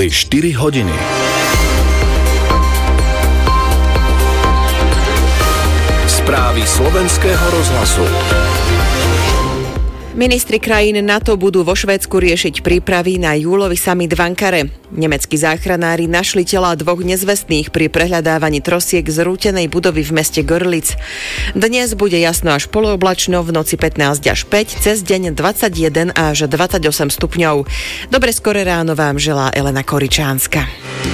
Boli 4 hodiny. Správy slovenského rozhlasu. Ministri krajín NATO budú vo Švédsku riešiť prípravy na júlový summit v Ankare. Nemeckí záchranári našli telá 2 nezvestných pri prehľadávaní trosiek zrútenej budovy v meste Görlitz. Dnes bude jasno až polooblačno, v noci 15 až 5, cez deň 21 až 28 stupňov. Dobre skoré ráno vám želá Elena Koričánska.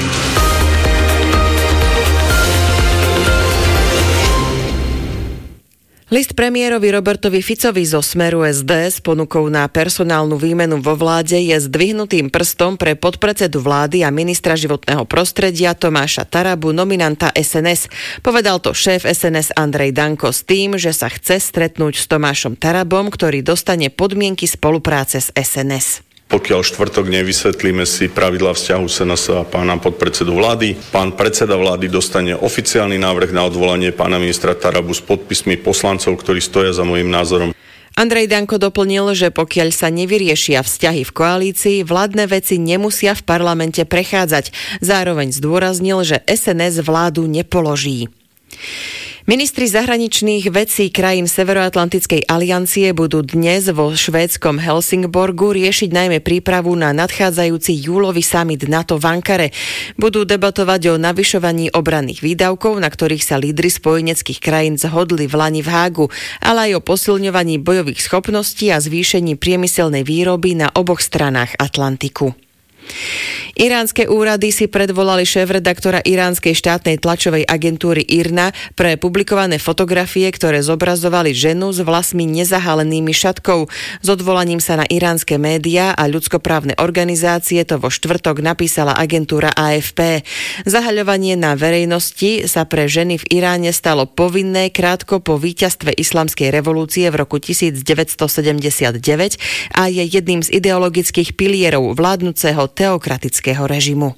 List premiérovi Robertovi Ficovi zo Smeru SD s ponukou na personálnu výmenu vo vláde je zdvihnutým prstom pre podpredsedu vlády a ministra životného prostredia Tomáša Tarabu, nominanta SNS. Povedal to šéf SNS Andrej Danko s tým, že sa chce stretnúť s Tomášom Tarabom, ktorý dostane podmienky spolupráce s SNS. Pokiaľ štvrtok nevysvetlíme si pravidlá vzťahu SNS a pána podpredsedu vlády, pán predseda vlády dostane oficiálny návrh na odvolanie pána ministra Tarabu s podpismi poslancov, ktorí stoja za môjim názorom. Andrej Danko doplnil, že pokiaľ sa nevyriešia vzťahy v koalícii, vládne veci nemusia v parlamente prechádzať. Zároveň zdôraznil, že SNS vládu nepoloží. Ministri zahraničných vecí krajín Severoatlantickej aliancie budú dnes vo švédskom Helsingborgu riešiť najmä prípravu na nadchádzajúci júlový summit NATO v Ankare. Budú debatovať o navyšovaní obranných výdavkov, na ktorých sa lídri spojeneckých krajín zhodli v lani v Hágu, ale aj o posilňovaní bojových schopností a zvýšení priemyselnej výroby na oboch stranách Atlantiku. Iránske úrady si predvolali šéfredaktora iránskej štátnej tlačovej agentúry IRNA pre publikované fotografie, ktoré zobrazovali ženu s vlasmi nezahalenými šatkou. S odvolaním sa na iránske médiá a ľudskoprávne organizácie to vo štvrtok napísala agentúra AFP. Zahaľovanie na verejnosti sa pre ženy v Iráne stalo povinné krátko po víťazstve islamskej revolúcie v roku 1979 a je jedným z ideologických pilierov vládnuceho teokratického režimu.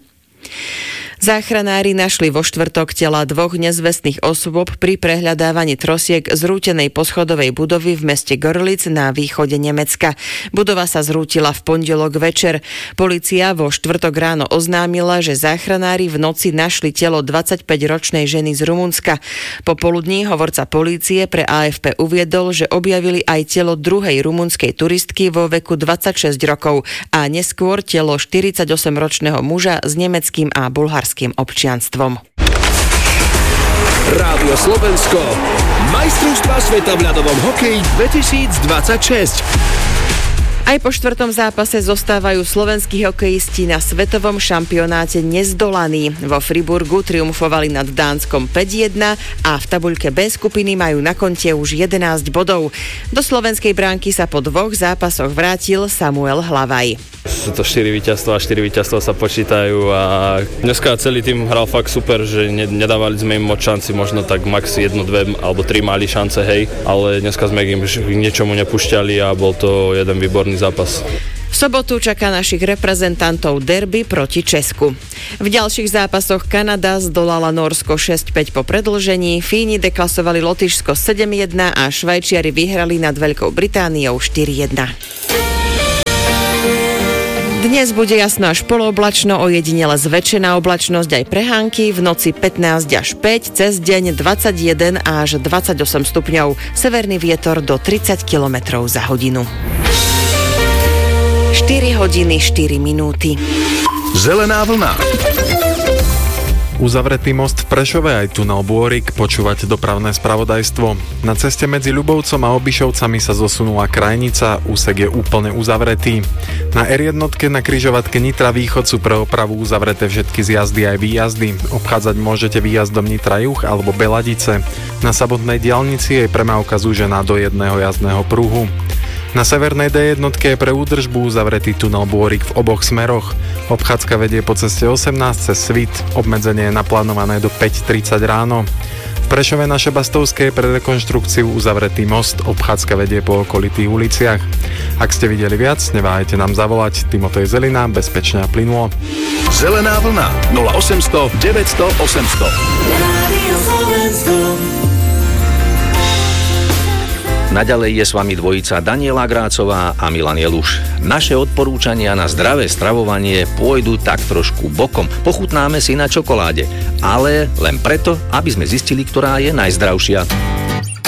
Záchranári našli vo štvrtok tela 2 nezvestných osôb pri prehľadávaní trosiek zrútenej poschodovej budovy v meste Görlitz na východe Nemecka. Budova sa zrútila v pondelok večer. Polícia vo štvrtok ráno oznámila, že záchranári v noci našli telo 25-ročnej ženy z Rumunska. Popoludní hovorca polície pre AFP uviedol, že objavili aj telo druhej rumunskej turistky vo veku 26 rokov a neskôr telo 48-ročného muža s nemeckým a bulharským občianstvom. Rádio Slovensko, majstrovstvá sveta v ľadovom hokeji 2026. Aj po 4. zápase zostávajú slovenskí hokejisti na svetovom šampionáte nezdolaní. Vo Friburgu triumfovali nad Dánskom 5-1 a v tabuľke B skupiny majú na konte už 11 bodov. Do slovenskej bránky sa po 2 zápasoch vrátil Samuel Hlavaj. Sú to 4 víťazstva a 4 víťazstva sa počítajú a dneska celý tým hral fakt super, že nedávali sme im moc šanci, možno tak max 1, 2 alebo 3 mali šance, hej, ale dneska sme im k ničomu nepúšťali a bol to jeden výborný zápas. V sobotu čaká našich reprezentantov derby proti Česku. V ďalších zápasoch Kanada zdolala Nórsko 6-5 po predĺžení, Fíni deklasovali Lotyšsko 7-1 a Švajčiari vyhrali nad Veľkou Britániou 4-1. Dnes bude jasno až polooblačno, ojedinele zväčšená oblačnosť aj prehánky, v noci 15 až 5, cez deň 21 až 28 stupňov, severný vietor do 30 km za hodinu. 4 hodiny 4 minúty. Zelená vlna. Uzavretý most v Prešove aj tunel Bôrik, počúvate dopravné spravodajstvo. Na ceste medzi Ľubovcom a Obišovcami sa zosunula krajnica, úsek je úplne uzavretý. Na R1 na križovatke Nitra Východ sú pre opravu uzavreté všetky zjazdy aj výjazdy. Obchádzať môžete výjazdom Nitra Juh alebo Beladice. Na samotnej diaľnici je premávka zúžená do jedného jazdného pruhu. Na severnej D1 je pre údržbu uzavretý tunel Bôrik v oboch smeroch. Obchádzka vedie po ceste 18 cez Svit, obmedzenie je naplánované do 5:30 ráno. V Prešove na Šebastovskej je pre rekonštrukciu uzavretý most, obchádzka vedie po okolitých uliciach. Ak ste videli viac, neváhajte nám zavolať. Timotej Zelina, bezpečne a plynulo. Zelená vlna 0800 900 800. Naďalej je s vami dvojica Daniela Grácová a Milan Jeluš. Naše odporúčania na zdravé stravovanie pôjdu tak trošku bokom. Pochutnáme si na čokoláde, ale len preto, aby sme zistili, ktorá je najzdravšia.